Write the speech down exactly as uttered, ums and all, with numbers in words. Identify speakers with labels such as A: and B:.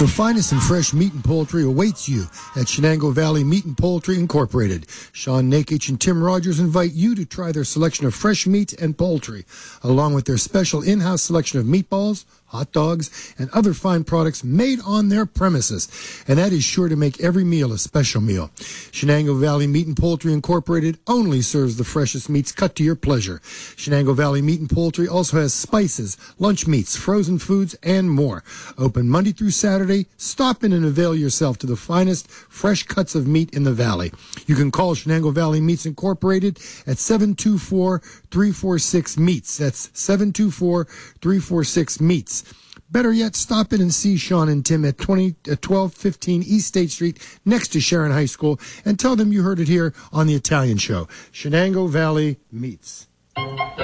A: The finest in fresh meat and poultry awaits you at Shenango Valley Meat and Poultry Incorporated. Sean Nakich and Tim Rogers invite you to try their selection of fresh meat and poultry, along with their special in-house selection of meatballs, hot dogs, and other fine products made on their premises. And that is sure to make every meal a special meal. Shenango Valley Meat and Poultry Incorporated only serves the freshest meats cut to your pleasure. Shenango Valley Meat and Poultry also has spices, lunch meats, frozen foods, and more. Open Monday through Saturday. Stop in and avail yourself to the finest fresh cuts of meat in the valley. You can call Shenango Valley Meats Incorporated at seven two four, three four six, meats. That's seven two four, three four six, meats. Better yet, stop in and see Sean and Tim at twenty, at twelve fifteen East State Street next to Sharon High School and tell them you heard it here on The Italian Show. Shenango Valley Meats.